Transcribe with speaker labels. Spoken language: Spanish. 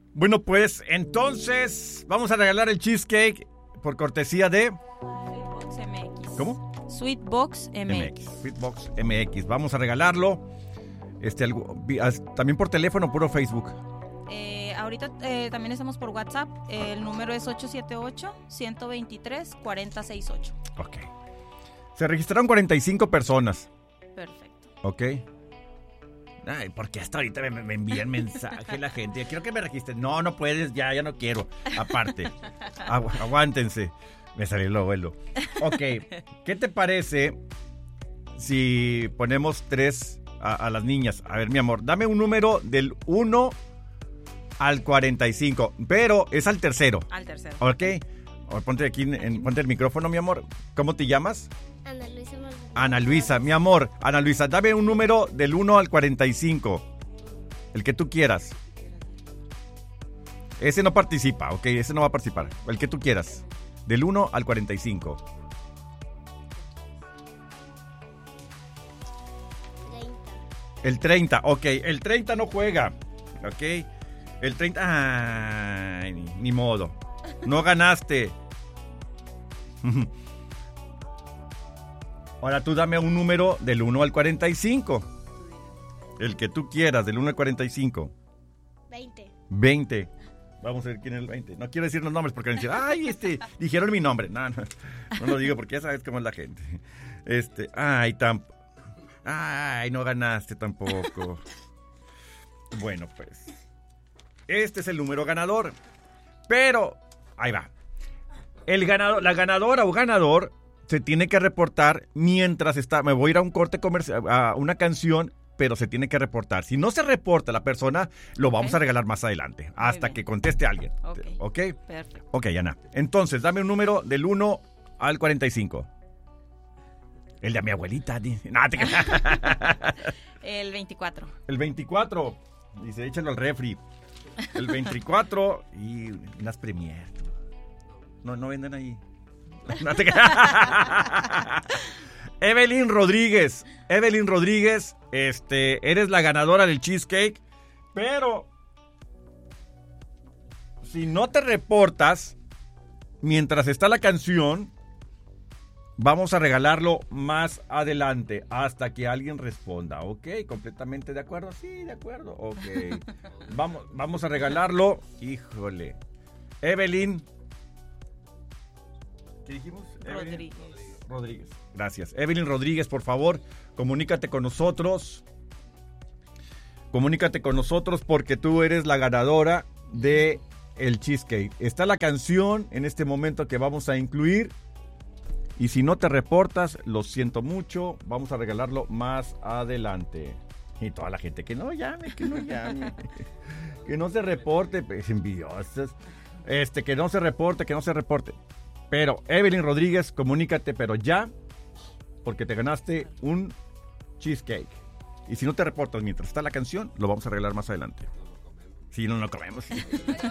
Speaker 1: Bueno, pues entonces vamos a regalar el cheesecake por cortesía de...
Speaker 2: Sweetbox MX.
Speaker 1: ¿Cómo?
Speaker 2: Sweetbox MX.
Speaker 1: Sweetbox MX. Vamos a regalarlo. También por teléfono, puro Facebook.
Speaker 2: Ahorita también estamos por WhatsApp. El número es 878-123-4068.
Speaker 1: Ok. Se registraron 45 personas.
Speaker 2: Perfecto.
Speaker 1: Ok. Ay, porque hasta ahorita me envían mensaje la gente. Quiero que me registren. No puedes, ya no quiero. Aparte. Aguántense. Me salió el abuelo. Ok. ¿Qué te parece si ponemos 3 a las niñas? A ver, mi amor, dame un número del 1 al 45. Pero es al tercero.
Speaker 2: Al tercero.
Speaker 1: Ok. Ponte aquí, ponte el micrófono, mi amor. ¿Cómo te llamas?
Speaker 3: Ana Luisa Maldonado.
Speaker 1: Ana Luisa, mi amor. Ana Luisa, dame un número del 1 al 45. El que tú quieras. Ese no participa, ok. Ese no va a participar. El que tú quieras. Del 1 al 45.
Speaker 3: 30.
Speaker 1: El 30, ok. El 30 no juega. Ok. El 30. Ay, ni modo. No ganaste. Ahora tú dame un número del 1 al 45. El que tú quieras, del 1 al 45.
Speaker 3: 20.
Speaker 1: 20. Vamos a ver quién es el 20. No quiero decir los nombres porque van a decir, ay, dijeron mi nombre. No lo digo porque ya sabes cómo es la gente. Ay, no ganaste tampoco. Bueno, pues. Este es el número ganador. Pero, ahí va. La ganadora o ganador se tiene que reportar mientras está. Me voy a ir a un corte comercial, a una canción, pero se tiene que reportar. Si no se reporta la persona, lo vamos a regalar más adelante, hasta que conteste alguien. ¿Ok?
Speaker 2: Perfecto.
Speaker 1: Ok, Ana. Entonces, dame un número del 1 al 45. El de mi abuelita.
Speaker 2: El 24.
Speaker 1: El 24. Dice, échalo al refri. El 24 y unas premier. No venden ahí. Evelyn Rodríguez, eres la ganadora del cheesecake, pero si no te reportas mientras está la canción, vamos a regalarlo más adelante hasta que alguien responda, ¿ok? ¿Completamente de acuerdo? Sí, de acuerdo, ok. Vamos a regalarlo, híjole. Evelyn, ¿qué dijimos? Rodríguez. Gracias. Evelyn Rodríguez, por favor, comunícate con nosotros. Comunícate con nosotros porque tú eres la ganadora de el cheesecake. Está la canción en este momento que vamos a incluir. Y si no te reportas, lo siento mucho. Vamos a regalarlo más adelante. Y toda la gente que no llame. Que no se reporte. Pues, envidiosos. Que no se reporte. Pero, Evelyn Rodríguez, comunícate, pero ya, porque te ganaste un cheesecake. Y si no te reportas mientras está la canción, lo vamos a arreglar más adelante. Si no, no comemos.